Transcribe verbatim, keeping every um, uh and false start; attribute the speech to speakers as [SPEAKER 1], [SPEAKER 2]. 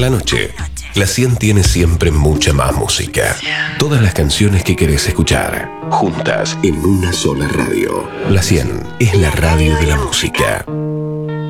[SPEAKER 1] la noche. La cien tiene siempre mucha más música. Todas las canciones que querés escuchar, juntas en una sola radio. La cien es la radio de la música.